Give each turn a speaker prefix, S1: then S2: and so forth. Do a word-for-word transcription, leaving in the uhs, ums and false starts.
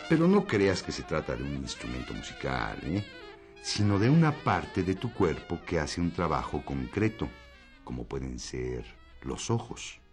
S1: Pero no creas que se trata de un instrumento musical, ¿eh? Sino de una parte de tu cuerpo que hace un trabajo concreto, como pueden ser los ojos.